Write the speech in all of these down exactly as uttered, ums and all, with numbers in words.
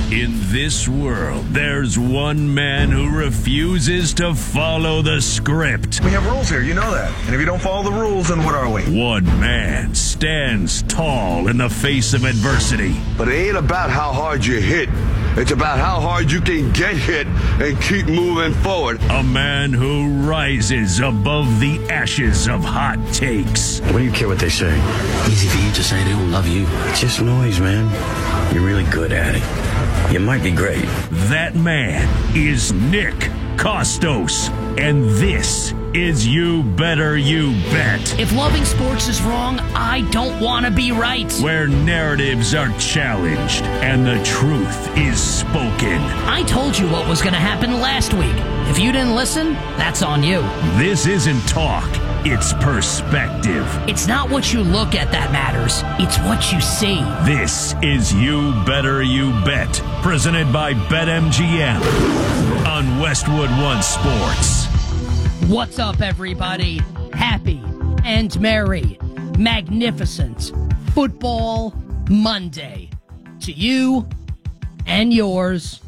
In this world, there's one man who refuses to follow the script. We have rules here, you know that. And if you don't follow the rules, then what are we? One man stands tall in the face of adversity. But it ain't about how hard you hit. It's about how hard you can get hit and keep moving forward. A man who rises above the ashes of hot takes. What do you care what they say? Easy for you to say they don't love you. It's just noise, man. You're really good at it. You might be great. That man is Nick Kostos. And this is You Better You Bet. If loving sports is wrong, I don't want to be right. Where narratives are challenged and the truth is spoken. I told you what was going to happen last week. If you didn't listen, that's on you. This isn't talk. It's perspective. It's not what you look at that matters. It's what you see. This is You Better You Bet, presented by BetMGM on Westwood One Sports. What's up, everybody? Happy and merry, magnificent Football Monday to you and yours.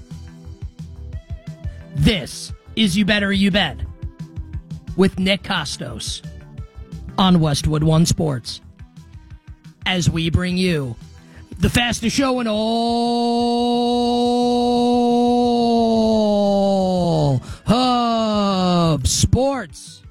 This is You Better You Bet with Nick Kostos on Westwood One Sports, as we bring you the fastest show in all of sports.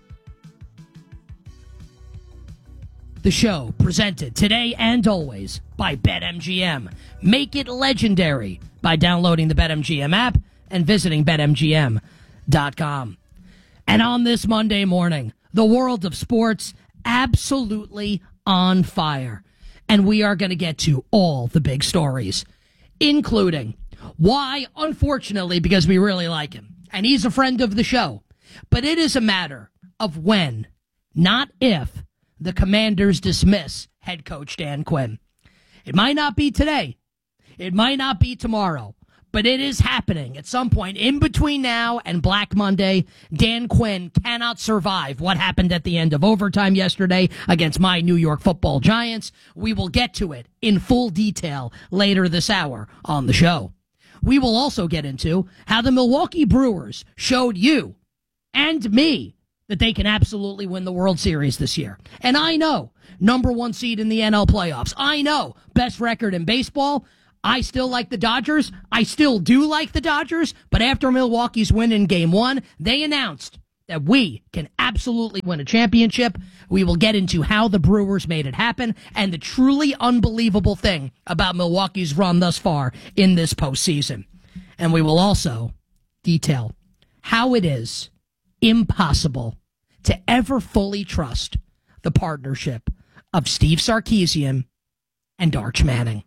The show presented today and always by BetMGM. Make it legendary by downloading the BetMGM app and visiting Bet M G M dot com. And on this Monday morning, the world of sports absolutely on fire. And we are going to get to all the big stories, including why, unfortunately, because we really like him, and he's a friend of the show, but it is a matter of when, not if, the Commanders dismiss head coach Dan Quinn. It might not be today. It might not be tomorrow. But it is happening at some point in between now and Black Monday. Dan Quinn cannot survive what happened at the end of overtime yesterday against my New York Football Giants. We will get to it in full detail later this hour on the show. We will also get into how the Milwaukee Brewers showed you and me that they can absolutely win the World Series this year. And I know, number one seed in the N L playoffs. I know, best record in baseball. I still like the Dodgers. I still do like the Dodgers. But after Milwaukee's win in game one, they announced that we can absolutely win a championship. We will get into how the Brewers made it happen and the truly unbelievable thing about Milwaukee's run thus far in this postseason. And we will also detail how it is impossible to ever fully trust the partnership of Steve Sarkisian and Arch Manning.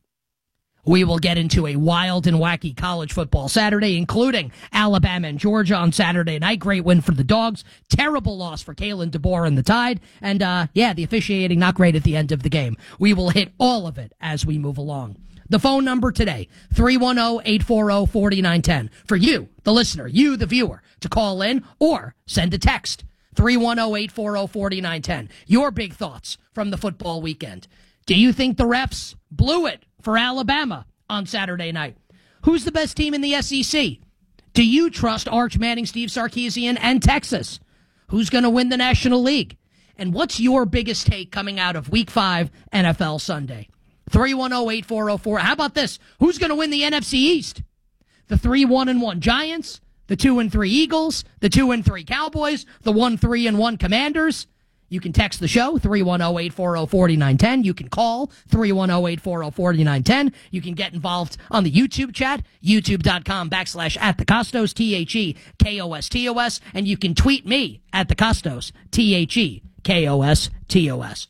We will get into a wild and wacky college football Saturday, including Alabama and Georgia on Saturday night. Great win for the Dogs. Terrible loss for Kalen DeBoer and the Tide. And, uh, yeah, the officiating not great at the end of the game. We will hit all of it as we move along. The phone number today, three one zero, eight four zero, four nine one zero. For you, the listener, you, the viewer, to call in or send a text, three one zero, eight four zero, four nine one zero. Your big thoughts from the football weekend. Do you think the refs blew it for Alabama on Saturday night? Who's the best team in the S E C? Do you trust Arch Manning, Steve Sarkisian, and Texas? Who's going to win the National League? And what's your biggest take coming out of Week five N F L Sunday? three one zero, eight four zero, four. How about this? Who's going to win the N F C East? The three one and one Giants, the two and three Eagles, the two and three Cowboys, the one three and one Commanders. You can text the show, three one zero, eight four zero, four nine one zero. You can call, three one zero, eight four zero, four nine one zero. You can get involved on the YouTube chat, youtube.com backslash at the Kostos, T H E K O S T O S. And you can tweet me at the Kostos, T H E K O S T O S.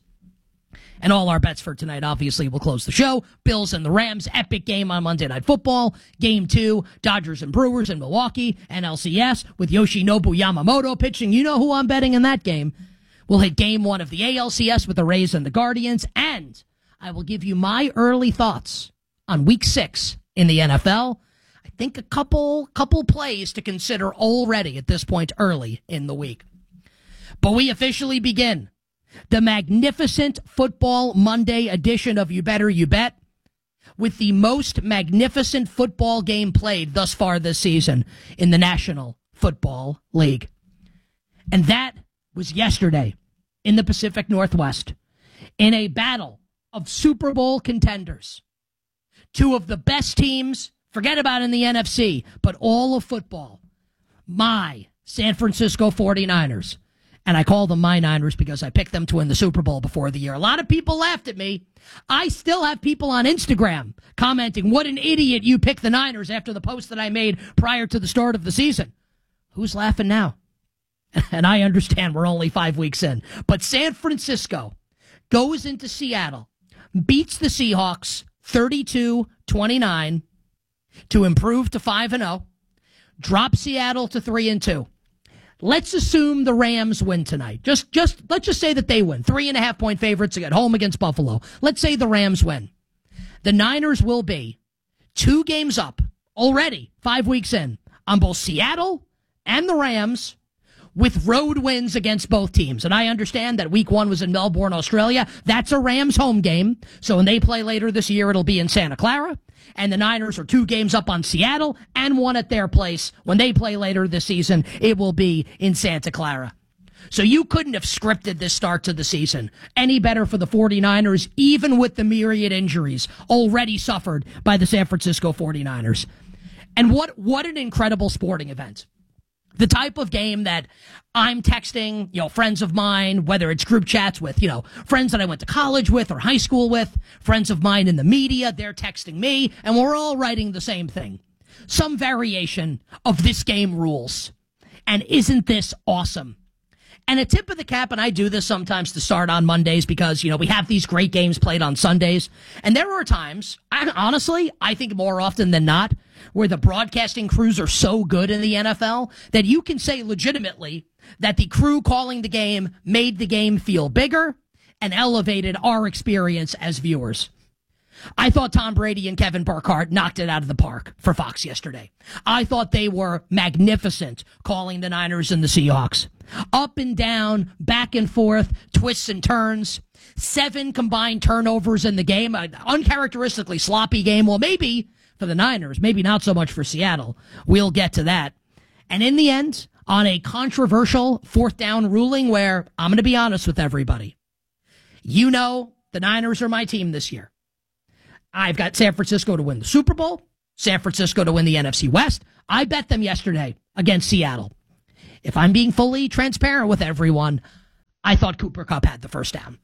And all our bets for tonight, obviously, will close the show. Bills and the Rams, epic game on Monday Night Football. Game two, Dodgers and Brewers in Milwaukee, N L C S with Yoshinobu Yamamoto pitching. You know who I'm betting in that game. We'll hit game one of the A L C S with the Rays and the Guardians. And I will give you my early thoughts on week six in the N F L. I think a couple, couple plays to consider already at this point early in the week. But we officially begin the magnificent Football Monday edition of You Better You Bet with the most magnificent football game played thus far this season in the National Football League. And that was yesterday in the Pacific Northwest in a battle of Super Bowl contenders. Two of the best teams, forget about in the N F C, but all of football. My San Francisco forty-niners. And I call them my Niners because I picked them to win the Super Bowl before the year. A lot of people laughed at me. I still have people on Instagram commenting, what an idiot you picked the Niners after the post that I made prior to the start of the season. Who's laughing now? And I understand we're only five weeks in. But San Francisco goes into Seattle, beats the Seahawks thirty-two twenty-nine to improve to five and oh, drop Seattle to three and two. Let's assume the Rams win tonight. Just, just, let's just say that they win. Three and a half point favorites at home against Buffalo. Let's say the Rams win. The Niners will be two games up already, five weeks in, on both Seattle and the Rams, with road wins against both teams. And I understand that week one was in Melbourne, Australia. That's a Rams home game. So when they play later this year, it'll be in Santa Clara. And the Niners are two games up on Seattle and one at their place. When they play later this season, it will be in Santa Clara. So you couldn't have scripted this start to the season any better for the forty-niners, even with the myriad injuries already suffered by the San Francisco forty-niners. And what, what an incredible sporting event. The type of game that I'm texting, you know, friends of mine, whether it's group chats with, you know, friends that I went to college with or high school with, friends of mine in the media, they're texting me, and we're all writing the same thing. Some variation of this game rules. And isn't this awesome? And a tip of the cap, and I do this sometimes to start on Mondays because, you know, we have these great games played on Sundays. And there are times, I, honestly, I think more often than not, where the broadcasting crews are so good in the N F L that you can say legitimately that the crew calling the game made the game feel bigger and elevated our experience as viewers. I thought Tom Brady and Kevin Burkhardt knocked it out of the park for Fox yesterday. I thought they were magnificent calling the Niners and the Seahawks. Up and down, back and forth, twists and turns. Seven combined turnovers in the game. An uncharacteristically sloppy game. Well, maybe for the Niners, maybe not so much for Seattle. We'll get to that. And in the end, on a controversial fourth down ruling where, I'm going to be honest with everybody, you know the Niners are my team this year. I've got San Francisco to win the Super Bowl, San Francisco to win the N F C West. I bet them yesterday against Seattle. If I'm being fully transparent with everyone, I thought Cooper Kupp had the first down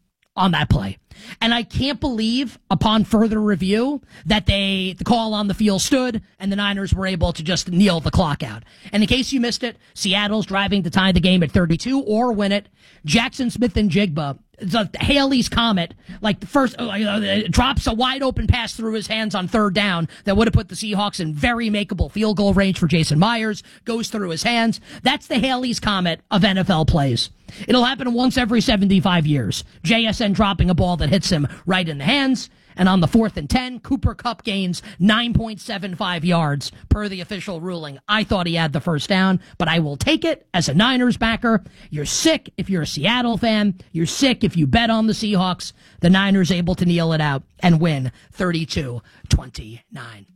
on that play. And I can't believe, upon further review, that they the call on the field stood and the Niners were able to just kneel the clock out. And in case you missed it, Seattle's driving to tie the game at thirty-two or win it. Jackson Smith and Jigba, the Haley's Comet, like the first, uh, drops a wide open pass through his hands on third down that would have put the Seahawks in very makeable field goal range for Jason Myers, goes through his hands. That's the Haley's Comet of N F L plays. It'll happen once every seventy-five years. J S N dropping a ball that hits him right in the hands. And on the fourth and ten, Cooper Kupp gains nine point seven five yards per the official ruling. I thought he had the first down, but I will take it as a Niners backer. You're sick if you're a Seattle fan. You're sick if you bet on the Seahawks. The Niners able to kneel it out and win thirty-two twenty-nine.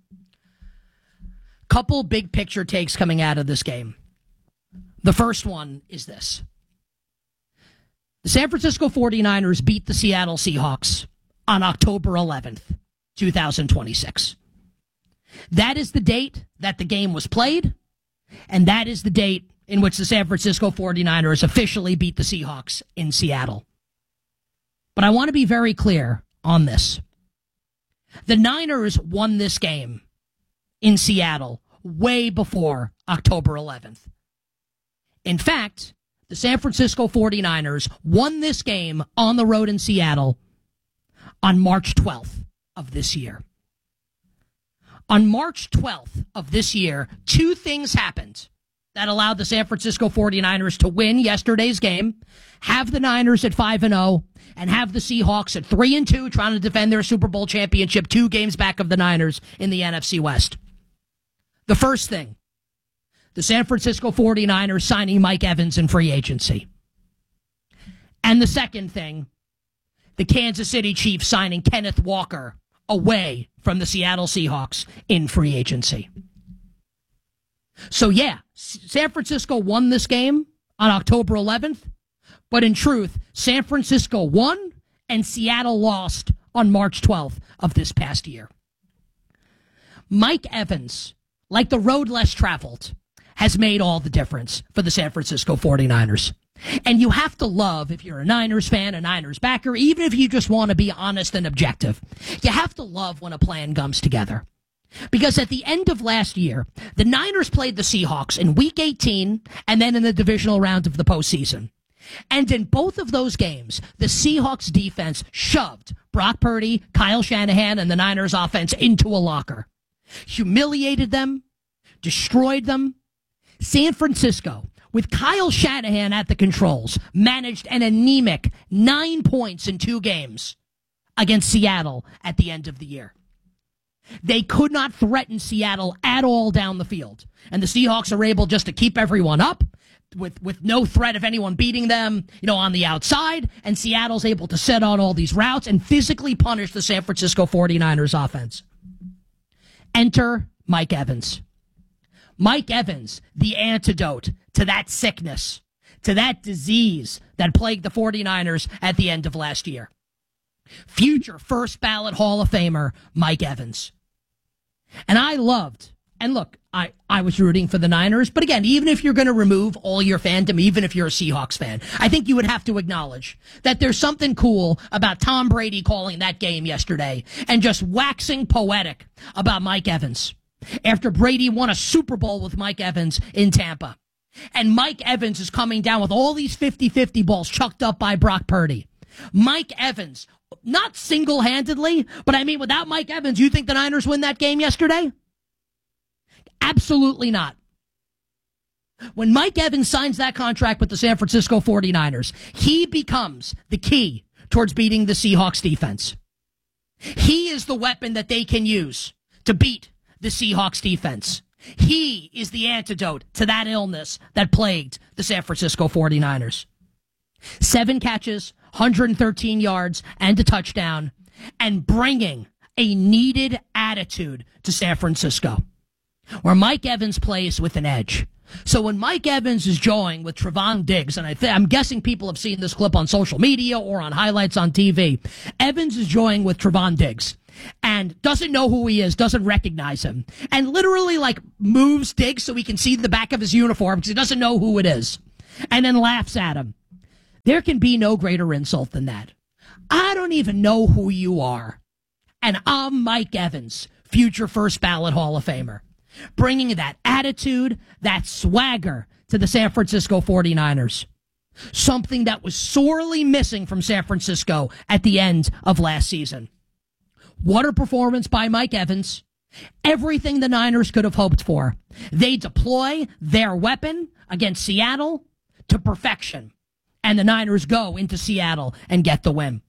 Couple big picture takes coming out of this game. The first one is this. The San Francisco forty-niners beat the Seattle Seahawks on October eleventh, twenty twenty-six. That is the date that the game was played, and that is the date in which the San Francisco forty-niners officially beat the Seahawks in Seattle. But I want to be very clear on this. The Niners won this game in Seattle way before October eleventh. In fact, the San Francisco forty-niners won this game on the road in Seattle on March twelfth of this year. On March twelfth of this year, two things happened that allowed the San Francisco forty-niners to win yesterday's game, have the Niners at five and oh, and have the Seahawks at three and two trying to defend their Super Bowl championship, two games back of the Niners in the N F C West. The first thing, the San Francisco forty-niners signing Mike Evans in free agency. And the second thing, the Kansas City Chiefs signing Kenneth Walker away from the Seattle Seahawks in free agency. So yeah, San Francisco won this game on October eleventh, but in truth, San Francisco won and Seattle lost on March twelfth of this past year. Mike Evans, like the road less traveled, has made all the difference for the San Francisco forty-niners. And you have to love, if you're a Niners fan, a Niners backer, even if you just want to be honest and objective, you have to love when a plan comes together. Because at the end of last year, the Niners played the Seahawks in Week eighteen and then in the divisional round of the postseason. And in both of those games, the Seahawks defense shoved Brock Purdy, Kyle Shanahan, and the Niners offense into a locker. Humiliated them, destroyed them. San Francisco, with Kyle Shanahan at the controls, managed an anemic nine points in two games against Seattle at the end of the year. They could not threaten Seattle at all down the field. And the Seahawks are able just to keep everyone up with, with no threat of anyone beating them, you know, on the outside. And Seattle's able to set on all these routes and physically punish the San Francisco forty-niners offense. Enter Mike Evans. Mike Evans, the antidote to that sickness, to that disease that plagued the forty-niners at the end of last year. Future first ballot Hall of Famer, Mike Evans. And I loved, and look, I, I was rooting for the Niners, but again, even if you're going to remove all your fandom, even if you're a Seahawks fan, I think you would have to acknowledge that there's something cool about Tom Brady calling that game yesterday and just waxing poetic about Mike Evans. After Brady won a Super Bowl with Mike Evans in Tampa. And Mike Evans is coming down with all these fifty-fifty balls chucked up by Brock Purdy. Mike Evans, not single-handedly, but I mean without Mike Evans, you think the Niners win that game yesterday? Absolutely not. When Mike Evans signs that contract with the San Francisco forty-niners, he becomes the key towards beating the Seahawks defense. He is the weapon that they can use to beat the Seahawks defense. He is the antidote to that illness that plagued the San Francisco forty-niners. Seven catches, one hundred thirteen yards, and a touchdown, and bringing a needed attitude to San Francisco, where Mike Evans plays with an edge. So when Mike Evans is joining with Trevon Diggs, and I th- I'm guessing people have seen this clip on social media or on highlights on T V, Evans is joining with Trevon Diggs and doesn't know who he is, doesn't recognize him, and literally like moves Diggs so he can see the back of his uniform because he doesn't know who it is, and then laughs at him. There can be no greater insult than that. I don't even know who you are, and I'm Mike Evans, future first ballot Hall of Famer, bringing that attitude, that swagger to the San Francisco forty-niners. Something that was sorely missing from San Francisco at the end of last season. What a performance by Mike Evans. Everything the Niners could have hoped for. They deploy their weapon against Seattle to perfection. And the Niners go into Seattle and get the win.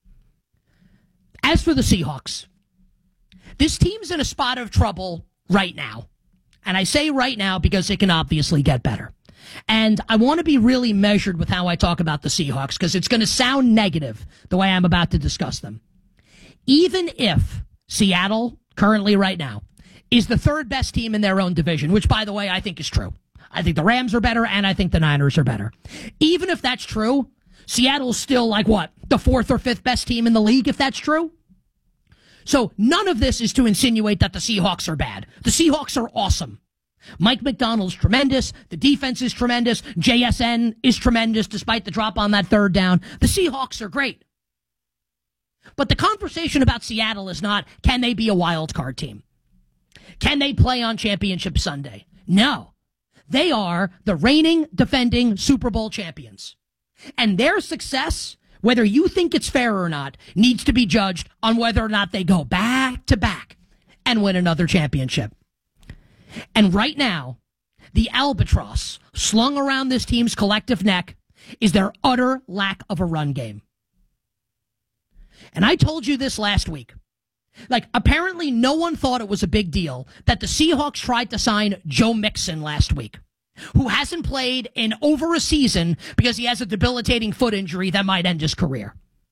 As for the Seahawks, this team's in a spot of trouble right now. And I say right now because it can obviously get better. And I want to be really measured with how I talk about the Seahawks because it's going to sound negative the way I'm about to discuss them. Even if Seattle, currently right now, is the third best team in their own division, which, by the way, I think is true. I think the Rams are better, and I think the Niners are better. Even if that's true, Seattle's still like, what, the fourth or fifth best team in the league, if that's true? So none of this is to insinuate that the Seahawks are bad. The Seahawks are awesome. Mike McDonald's tremendous. The defense is tremendous. J S N is tremendous despite the drop on that third down. The Seahawks are great. But the conversation about Seattle is not, can they be a wild card team? Can they play on Championship Sunday? No. They are the reigning, defending Super Bowl champions. And their success, whether you think it's fair or not, needs to be judged on whether or not they go back to back and win another championship. And right now, the albatross slung around this team's collective neck is their utter lack of a run game. And I told you this last week. Like, apparently no one thought it was a big deal that the Seahawks tried to sign Joe Mixon last week, who hasn't played in over a season because he has a debilitating foot injury that might end his career.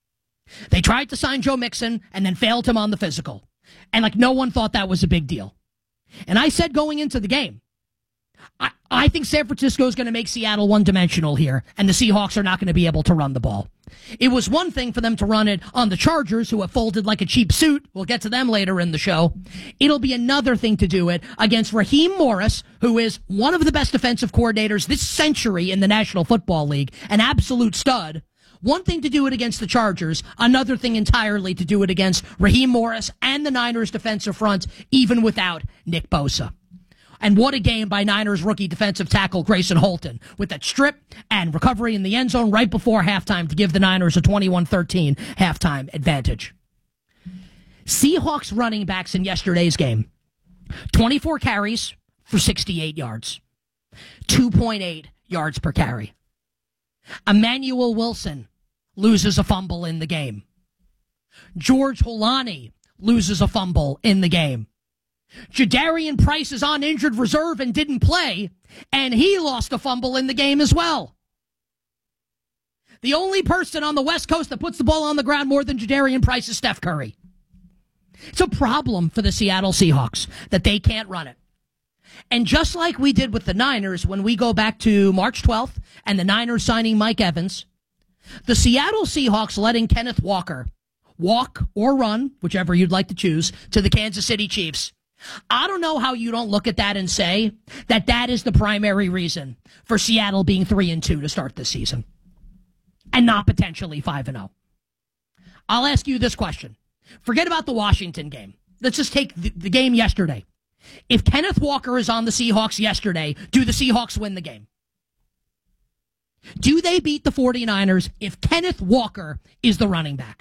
They tried to sign Joe Mixon and then failed him on the physical. And, like, no one thought that was a big deal. And I said going into the game, I, I think San Francisco is going to make Seattle one-dimensional here, and the Seahawks are not going to be able to run the ball. It was one thing for them to run it on the Chargers, who have folded like a cheap suit. We'll get to them later in the show. It'll be another thing to do it against Raheem Morris, who is one of the best defensive coordinators this century in the National Football League, an absolute stud. One thing to do it against the Chargers, another thing entirely to do it against Raheem Morris and the Niners defensive front, even without Nick Bosa. And what a game by Niners rookie defensive tackle Grayson Holton with that strip and recovery in the end zone right before halftime to give the Niners a twenty-one thirteen halftime advantage. Seahawks running backs in yesterday's game, twenty-four carries for sixty-eight yards, two point eight yards per carry. Emmanuel Wilson loses a fumble in the game. George Holani loses a fumble in the game. Jadarian Price is on injured reserve and didn't play, and he lost a fumble in the game as well. The only person on the West Coast that puts the ball on the ground more than Jadarian Price is Steph Curry. It's a problem for the Seattle Seahawks that they can't run it. And just like we did with the Niners when we go back to March twelfth and the Niners signing Mike Evans, the Seattle Seahawks letting Kenneth Walker walk or run, whichever you'd like to choose, to the Kansas City Chiefs. I don't know how you don't look at that and say that that is the primary reason for Seattle being three and two to start this season and not potentially five and oh. I'll ask you this question. Forget about the Washington game. Let's just take the, the game yesterday. If Kenneth Walker is on the Seahawks yesterday, do the Seahawks win the game? Do they beat the 49ers if Kenneth Walker is the running back?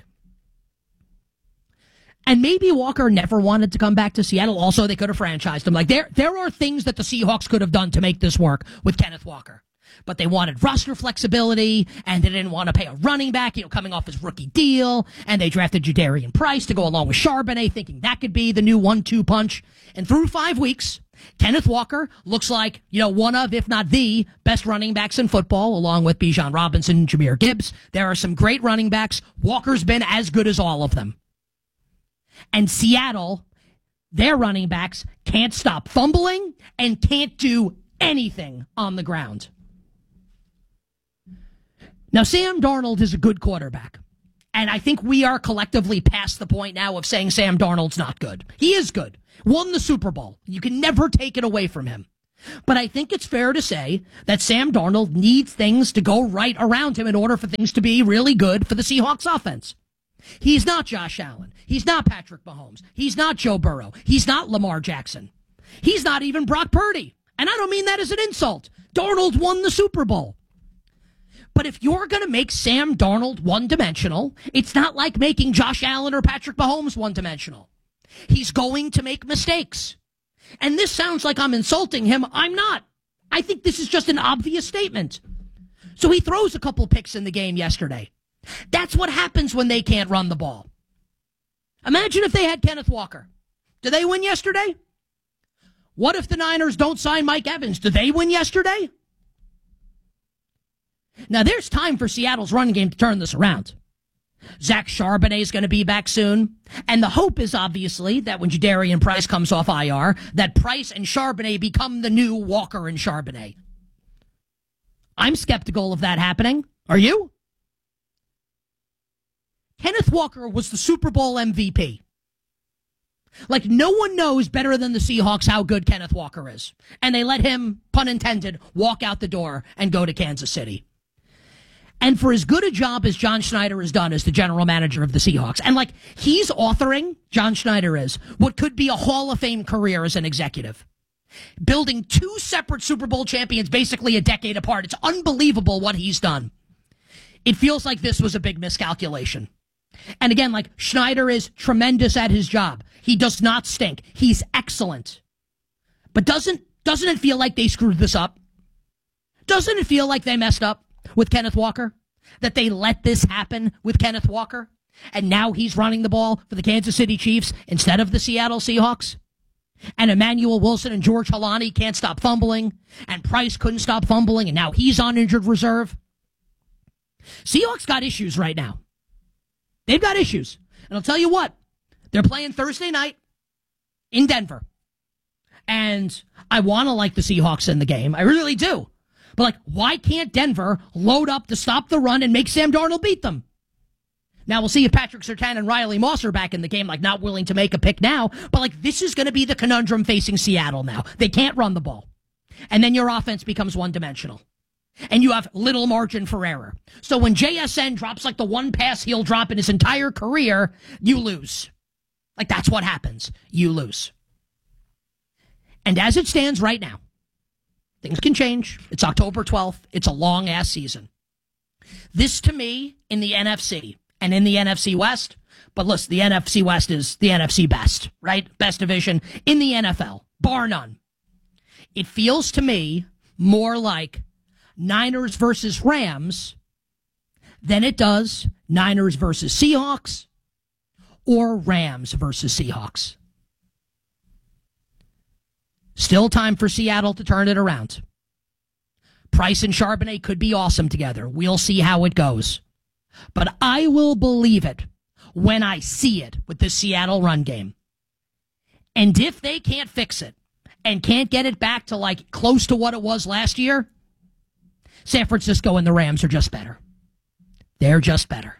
And maybe Walker never wanted to come back to Seattle. Also, they could have franchised him. Like, there, there are things that the Seahawks could have done to make this work with Kenneth Walker. But they wanted roster flexibility, and they didn't want to pay a running back, you know, coming off his rookie deal. And they drafted Jadarian Price to go along with Charbonnet, thinking that could be the new one two punch. And through five weeks, Kenneth Walker looks like, you know, one of, if not the, best running backs in football, along with Bijan Robinson, Jahmyr Gibbs. There are some great running backs. Walker's been as good as all of them. And Seattle, their running backs can't stop fumbling and can't do anything on the ground. Now, Sam Darnold is a good quarterback. And I think we are collectively past the point now of saying Sam Darnold's not good. He is good. Won the Super Bowl. You can never take it away from him. But I think it's fair to say that Sam Darnold needs things to go right around him in order for things to be really good for the Seahawks offense. He's not Josh Allen. He's not Patrick Mahomes. He's not Joe Burrow. He's not Lamar Jackson. He's not even Brock Purdy. And I don't mean that as an insult. Darnold won the Super Bowl. But if you're going to make Sam Darnold one-dimensional, it's not like making Josh Allen or Patrick Mahomes one-dimensional. He's going to make mistakes. And this sounds like I'm insulting him. I'm not. I think this is just an obvious statement. So he throws a couple picks in the game yesterday. That's what happens when they can't run the ball. Imagine if they had Kenneth Walker. Did they win yesterday? What if the Niners don't sign Mike Evans? Did they win yesterday? Now, there's time for Seattle's running game to turn this around. Zach Charbonnet is going to be back soon. And the hope is obviously that when Jadarian Price comes off I R, that Price and Charbonnet become the new Walker and Charbonnet. I'm skeptical of that happening. Are you? Kenneth Walker was the Super Bowl M V P. Like, no one knows better than the Seahawks how good Kenneth Walker is. And they let him, pun intended, walk out the door and go to Kansas City. And for as good a job as John Schneider has done as the general manager of the Seahawks, and like, he's authoring, John Schneider is, what could be a Hall of Fame career as an executive. Building two separate Super Bowl champions basically a decade apart. It's unbelievable what he's done. It feels like this was a big miscalculation. And again, like, Schneider is tremendous at his job. He does not stink. He's excellent. But doesn't doesn't it feel like they screwed this up? Doesn't it feel like they messed up with Kenneth Walker? That they let this happen with Kenneth Walker? And now he's running the ball for the Kansas City Chiefs instead of the Seattle Seahawks? And Emmanuel Wilson and George Holani can't stop fumbling. And Price couldn't stop fumbling. And now he's on injured reserve. Seahawks got issues right now. They've got issues. And I'll tell you what, they're playing Thursday night in Denver. And I want to like the Seahawks in the game. I really do. But, like, why can't Denver load up to stop the run and make Sam Darnold beat them? Now, we'll see if Patrick Surtain and Riley Moss are back in the game, like, not willing to make a pick now. But, like, this is going to be the conundrum facing Seattle now. They can't run the ball. And then your offense becomes one-dimensional. And you have little margin for error. So when J S N drops, like, the one pass he'll drop in his entire career, you lose. Like, that's what happens. You lose. And as it stands right now, things can change. It's October twelfth. It's a long-ass season. This, to me, in the N F C and in the N F C West, but listen, the N F C West is the N F C best, right? Best division in the N F L, bar none. It feels to me more like Niners versus Rams than it does Niners versus Seahawks or Rams versus Seahawks. Still time for Seattle to turn it around. Price and Charbonnet could be awesome together. We'll see how it goes. But I will believe it when I see it with the Seattle run game. And if they can't fix it and can't get it back to like close to what it was last year, San Francisco and the Rams are just better. They're just better.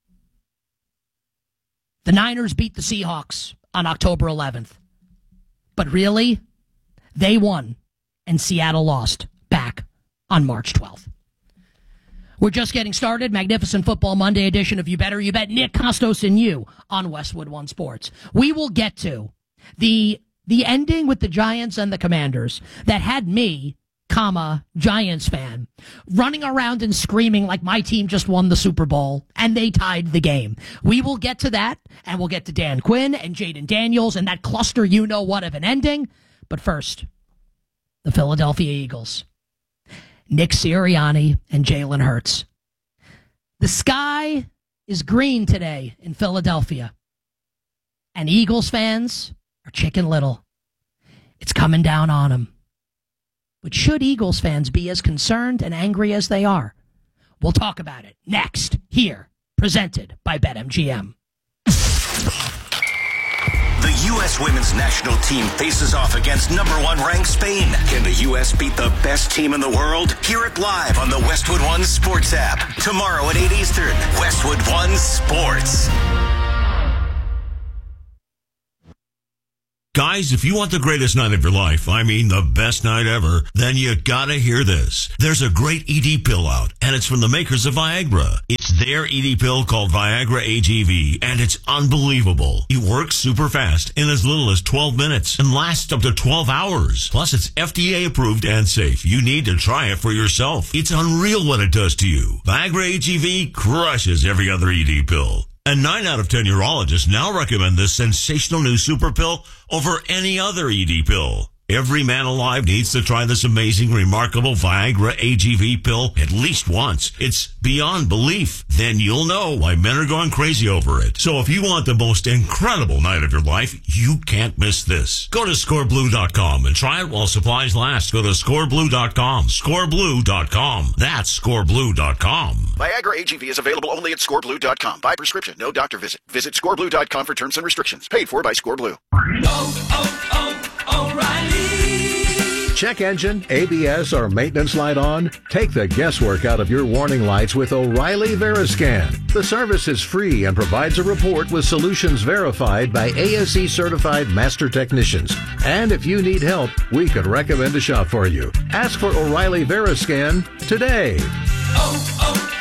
The Niners beat the Seahawks on October eleventh. But really, they won, and Seattle lost back on March twelfth. We're just getting started. Magnificent Football Monday edition of You Better You Bet. Nick Costos and you on Westwood One Sports. We will get to the the ending with the Giants and the Commanders that had me, comma, Giants fan, running around and screaming like my team just won the Super Bowl and they tied the game. We will get to that, and we'll get to Dan Quinn and Jaden Daniels and that cluster you-know-what of an ending. But first, the Philadelphia Eagles. Nick Sirianni and Jalen Hurts. The sky is green today in Philadelphia. And Eagles fans are Chicken Little. It's coming down on them. But should Eagles fans be as concerned and angry as they are? We'll talk about it next, here, presented by BetMGM. The U S women's national team faces off against number one ranked Spain. Can the U S beat the best team in the world? Hear it live on the Westwood One Sports app. Tomorrow at eight Eastern, Westwood One Sports. Guys, if you want the greatest night of your life, I mean the best night ever, then you gotta hear this. There's a great E D pill out, and it's from the makers of Viagra. It's their E D pill called Viagra A G V, and it's unbelievable. It works super fast in as little as twelve minutes and lasts up to twelve hours. Plus, it's F D A approved and safe. You need to try it for yourself. It's unreal what it does to you. Viagra A G V crushes every other E D pill. And nine out of ten urologists now recommend this sensational new super pill over any other E D pill. Every man alive needs to try this amazing, remarkable Viagra A G V pill at least once. It's beyond belief. Then you'll know why men are going crazy over it. So if you want the most incredible night of your life, you can't miss this. Go to score blue dot com and try it while supplies last. Go to score blue dot com. score blue dot com. That's score blue dot com. Viagra A G V is available only at score blue dot com. By prescription, no doctor visit. Visit score blue dot com for terms and restrictions. Paid for by ScoreBlue. Oh, oh, oh, O'Reilly. Check engine, A B S, or maintenance light on? Take the guesswork out of your warning lights with O'Reilly Veriscan. The service is free and provides a report with solutions verified by A S E certified master technicians. And if you need help, we could recommend a shop for you. Ask for O'Reilly Veriscan today. Oh,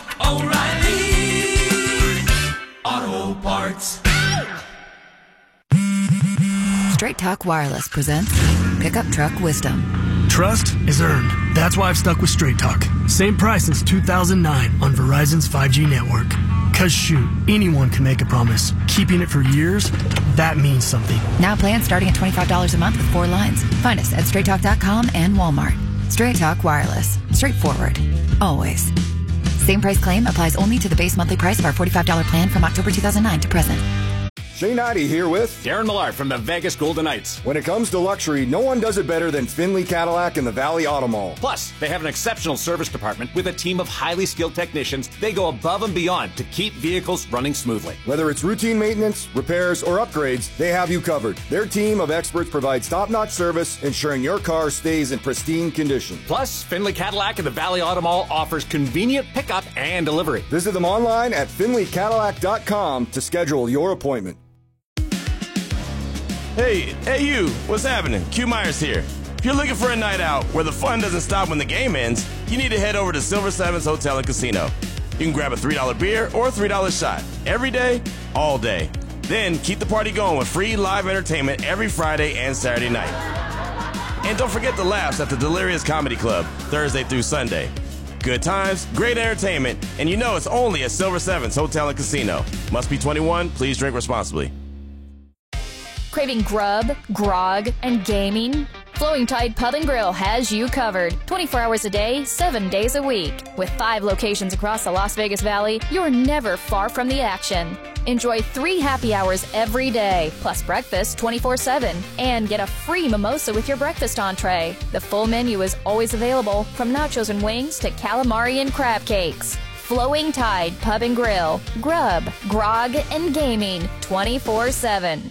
oh, oh, O'Reilly Auto Parts. Straight Talk Wireless presents Pickup Truck Wisdom. Trust is earned. That's why I've stuck with Straight Talk. Same price since two thousand nine on Verizon's five G network. Cause shoot, anyone can make a promise. Keeping it for years, that means something. Now plans starting at twenty-five dollars a month with four lines. Find us at straight talk dot com and Walmart. Straight Talk Wireless. Straightforward. Always. Same price claim applies only to the base monthly price of our forty-five dollars plan from October two thousand nine to present. Shane Ivey here with Darren Millard from the Vegas Golden Knights. When it comes to luxury, no one does it better than Finley Cadillac and the Valley Auto Mall. Plus, they have an exceptional service department with a team of highly skilled technicians. They go above and beyond to keep vehicles running smoothly. Whether it's routine maintenance, repairs, or upgrades, they have you covered. Their team of experts provides top-notch service, ensuring your car stays in pristine condition. Plus, Finley Cadillac and the Valley Auto Mall offers convenient pickup and delivery. Visit them online at finley cadillac dot com to schedule your appointment. Hey, hey you, what's happening? Q Myers here. If you're looking for a night out where the fun doesn't stop when the game ends, you need to head over to Silver Sevens Hotel and Casino. You can grab a three dollar beer or a three dollar shot every day, all day. Then keep the party going with free live entertainment every Friday and Saturday night. And don't forget the laughs at the Delirious Comedy Club, Thursday through Sunday. Good times, great entertainment, and you know it's only at Silver Sevens Hotel and Casino. Must be twenty-one, please drink responsibly. Craving grub, grog, and gaming? Flowing Tide Pub and Grill has you covered. twenty-four hours a day, seven days a week. With five locations across the Las Vegas Valley, you're never far from the action. Enjoy three happy hours every day, plus breakfast twenty-four seven. And get a free mimosa with your breakfast entree. The full menu is always available, from nachos and wings to calamari and crab cakes. Flowing Tide Pub and Grill. Grub, grog, and gaming twenty-four seven.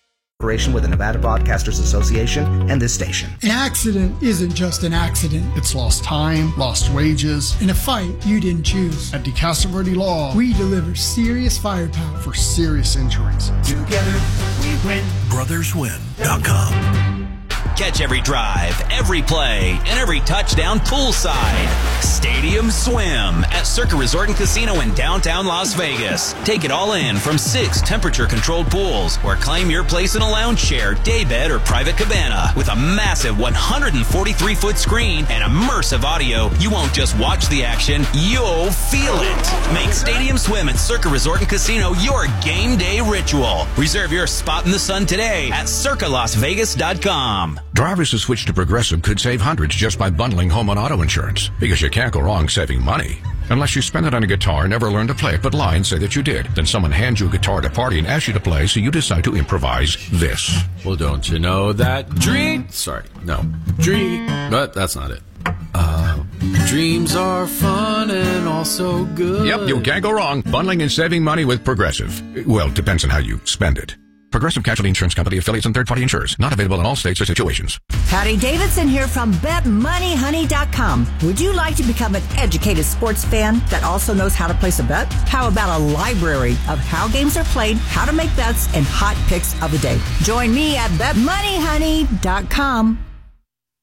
With the Nevada Broadcasters Association and this station. An accident isn't just an accident. It's lost time, lost wages, and a fight you didn't choose. At DeCastro Verde Law, we deliver serious firepower for serious injuries. Together we win. brothers win dot com. Catch every drive, every play, and every touchdown poolside. Stadium Swim at Circa Resort and Casino in downtown Las Vegas. Take it all in from six temperature-controlled pools, or claim your place in a lounge chair, daybed, or private cabana. With a massive one hundred forty-three foot screen and immersive audio, you won't just watch the action, you'll feel it. Make Stadium Swim at Circa Resort and Casino your game day ritual. Reserve your spot in the sun today at circa las vegas dot com. Drivers who switch to Progressive could save hundreds just by bundling home and auto insurance, because you can't go wrong saving money. Unless you spend it on a guitar and never learn to play it but lie and say that you did. Then someone hands you a guitar at a party and asks you to play, so you decide to improvise this. Well, don't you know that dream... Sorry, no. Dream... But that's not it. Uh, dreams are fun and also good. Yep, you can't go wrong bundling and saving money with Progressive. Well, depends on how you spend it. Progressive Casualty Insurance Company, affiliates, and third-party insurers. Not available in all states or situations. Patty Davidson here from bet money honey dot com. Would you like to become an educated sports fan that also knows how to place a bet? How about a library of how games are played, how to make bets, and hot picks of the day? Join me at bet money honey dot com.